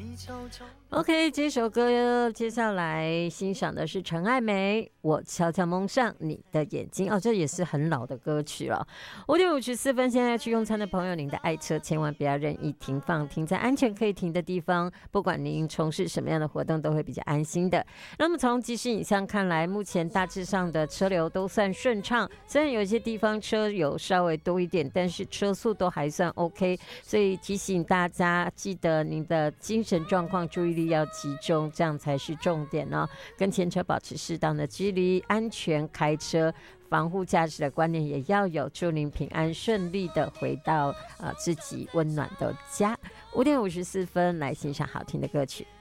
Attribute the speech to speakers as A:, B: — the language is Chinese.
A: OK， 这首歌接下来欣赏的是陈爱梅，我悄悄蒙上你的眼睛。这也是很老的歌曲了。5:54，现在去用餐的朋友，您的爱车千万不要任意停放，停在安全可以停的地方，不管您从事什么样的活动都会比较安心的。那么从即时影像看来，目前大致上的车流都算顺畅，虽然有些地方车有稍微多一点，但是车速都还算 OK， 所以提醒大家记得您的精神状况注意力要集中，这样才是重点哦。跟前车保持适当的距离，安全开车，防护驾驶的观念也要有，祝您平安顺利的回到自己温暖的家。5:54，来欣赏好听的歌曲。